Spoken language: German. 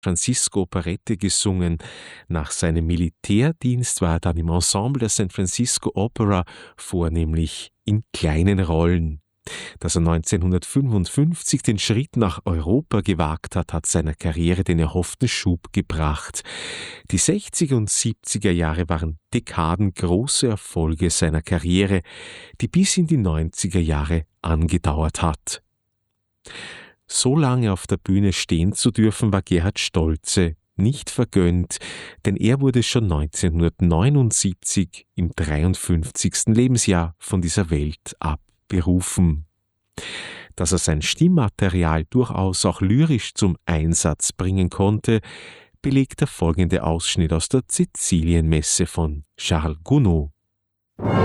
Francisco Operette gesungen. Nach seinem Militärdienst war er dann im Ensemble der San Francisco Opera, vornehmlich in kleinen Rollen. Dass er 1955 den Schritt nach Europa gewagt hat, hat seiner Karriere den erhofften Schub gebracht. Die 60er und 70er Jahre waren Dekaden große Erfolge seiner Karriere, die bis in die 90er Jahre angedauert hat. So lange auf der Bühne stehen zu dürfen, war Gerhard Stolze nicht vergönnt, denn er wurde schon 1979 im 53. Lebensjahr von dieser Welt abberufen. Dass er sein Stimmmaterial durchaus auch lyrisch zum Einsatz bringen konnte, belegt der folgende Ausschnitt aus der Cäcilienmesse von Charles Gounod.